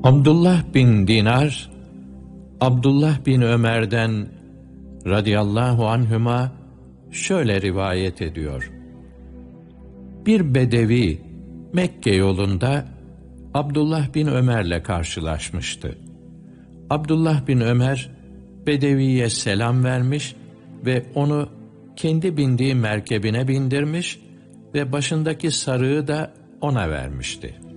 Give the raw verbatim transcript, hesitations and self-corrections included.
Abdullah bin Dinar, Abdullah bin Ömer'den radıyallahu anhüma şöyle rivayet ediyor. Bir bedevi Mekke yolunda Abdullah bin Ömer'le karşılaşmıştı. Abdullah bin Ömer bedeviye selam vermiş ve onu kendi bindiği merkebine bindirmiş ve başındaki sarığı da ona vermişti.